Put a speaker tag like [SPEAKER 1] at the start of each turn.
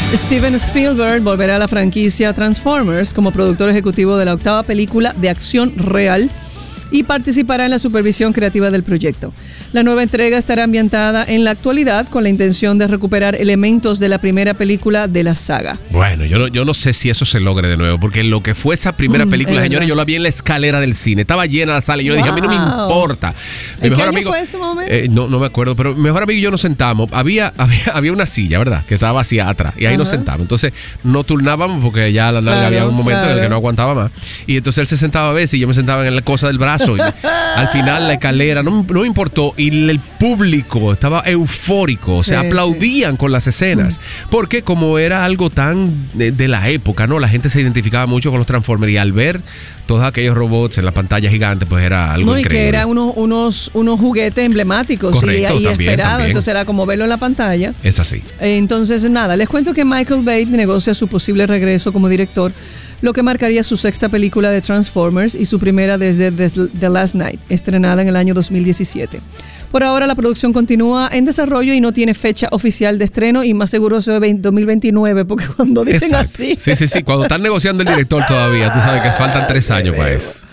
[SPEAKER 1] Steven Spielberg volverá a la franquicia Transformers como productor ejecutivo de la 8ª película de acción real y participará en la supervisión creativa del proyecto. La nueva entrega estará ambientada en la actualidad con la intención de recuperar elementos de la primera película de la saga.
[SPEAKER 2] Bueno, yo no sé si eso se logre de nuevo, porque lo que fue esa primera película, señores, yo la vi en la escalera del cine, estaba llena la sala y yo dije, a mí no me importa.
[SPEAKER 1] ¿En qué año fue ese momento?
[SPEAKER 2] No me acuerdo, pero mi mejor amigo y yo nos sentamos, había una silla, ¿verdad? Que estaba vacía atrás, y ahí nos sentamos. Entonces, no turnábamos porque ya había un momento en el que no aguantaba más. Y entonces él se sentaba a veces y yo me sentaba en la cosa del brazo. Y al final la escalera no me importó y el público estaba eufórico, o sea, aplaudían con las escenas, porque como era algo tan de la época, ¿no? La gente se identificaba mucho con los Transformers y al ver todos aquellos robots en la pantalla gigante, pues era algo increíble. Y
[SPEAKER 1] que eran unos juguetes emblemáticos.
[SPEAKER 2] Correcto,
[SPEAKER 1] y esperados, entonces era como verlo en la pantalla.
[SPEAKER 2] Es así.
[SPEAKER 1] Entonces, nada, les cuento que Michael Bay negocia su posible regreso como director, lo que marcaría su 6ª película de Transformers y su primera desde The Last Night, estrenada en el año 2017. Por ahora la producción continúa en desarrollo y no tiene fecha oficial de estreno y más seguro eso es 2029, porque cuando dicen así...
[SPEAKER 2] Sí, cuando están negociando el director todavía, tú sabes que faltan 3 años para eso.